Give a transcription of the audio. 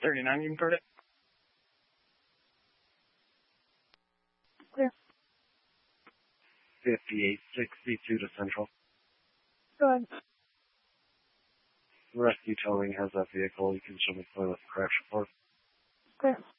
39, you can card it. Clear. 5862 to Central. Go ahead. Rescue towing has that vehicle. You can show me clear with the crash report. Clear.